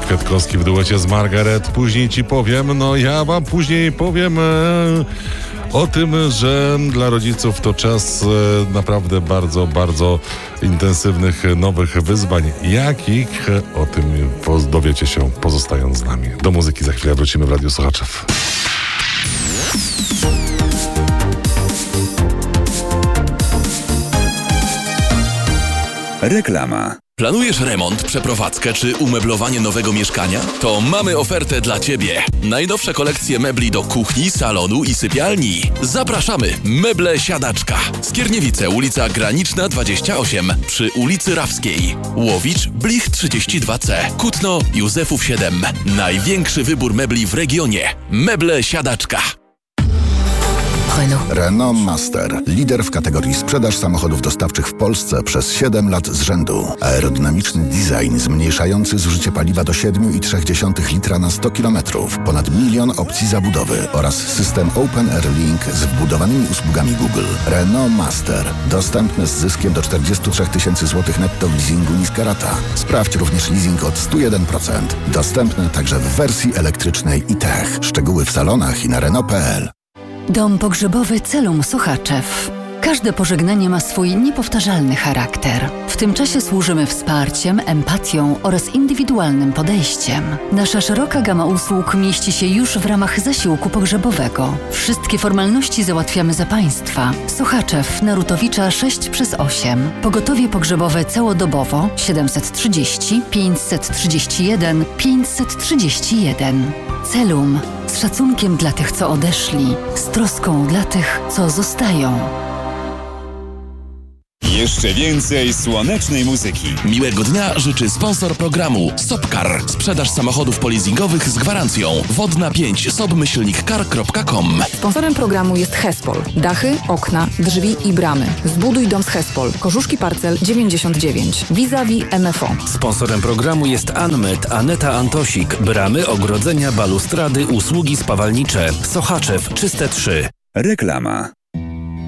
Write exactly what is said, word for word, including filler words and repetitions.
Kwiatkowski w duecie z Margaret. Później ci powiem, no ja wam później powiem e, o tym, że dla rodziców to czas e, naprawdę bardzo, bardzo intensywnych nowych wyzwań. Jakich? O tym dowiecie się, pozostając z nami. Do muzyki za chwilę wrócimy w Radiu Sochaczew. Reklama. Planujesz remont, przeprowadzkę czy umeblowanie nowego mieszkania? To mamy ofertę dla Ciebie. Najnowsze kolekcje mebli do kuchni, salonu i sypialni. Zapraszamy! Meble Siadaczka. Skierniewice, ulica Graniczna dwadzieścia osiem przy ulicy Rawskiej. Łowicz, Blich trzydzieści dwa C. Kutno, Józefów siedem. Największy wybór mebli w regionie. Meble Siadaczka. Renault. Renault Master. Lider w kategorii sprzedaż samochodów dostawczych w Polsce przez siedem lat z rzędu. Aerodynamiczny design zmniejszający zużycie paliwa do siedem i trzy dziesiąte litra na sto kilometrów. Ponad milion opcji zabudowy oraz system Open Air Link z wbudowanymi usługami Google. Renault Master. Dostępny z zyskiem do czterdzieści trzy tysięcy złotych netto w leasingu niska rata. Sprawdź również leasing od sto jeden procent. Dostępny także w wersji elektrycznej i Tech. Szczegóły w salonach i na Renault kropka p l. Dom pogrzebowy Celum Sochaczew. Każde pożegnanie ma swój niepowtarzalny charakter. W tym czasie służymy wsparciem, empatią oraz indywidualnym podejściem. Nasza szeroka gama usług mieści się już w ramach zasiłku pogrzebowego. Wszystkie formalności załatwiamy za Państwa. Sochaczew, Narutowicza sześć przez osiem. Pogotowie pogrzebowe całodobowo siedemset trzydzieści, pięćset trzydzieści jeden, pięćset trzydzieści jeden. Celum. Z szacunkiem dla tych, co odeszli. Z troską dla tych, co zostają. Jeszcze więcej słonecznej muzyki. Miłego dnia życzy sponsor programu Sopcar. Sprzedaż samochodów polizingowych z gwarancją. Wodna pięć sobmyślnik car kropka com. Sponsorem programu jest Hespol. Dachy, okna, drzwi i bramy. Zbuduj dom z Hespol. Korzuszki Parcel dziewięćdziesiąt dziewięć. Vis-a-vis M F O. Sponsorem programu jest Anmet, Aneta Antosik. Bramy, ogrodzenia, balustrady, usługi spawalnicze. Sochaczew, czyste trzy. Reklama.